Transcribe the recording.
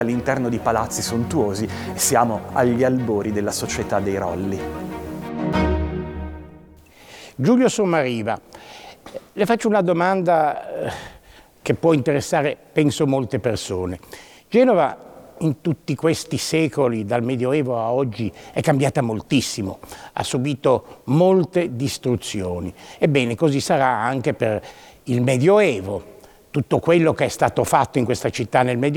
all'interno di palazzi sontuosi. Siamo agli albori della società dei Rolli. Giulio Sommariva, le faccio una domanda che può interessare, penso, molte persone. Genova in tutti questi secoli, dal Medioevo a oggi, è cambiata moltissimo, ha subito molte distruzioni. Ebbene, così sarà anche per il Medioevo. Tutto quello che è stato fatto in questa città nel Medioevo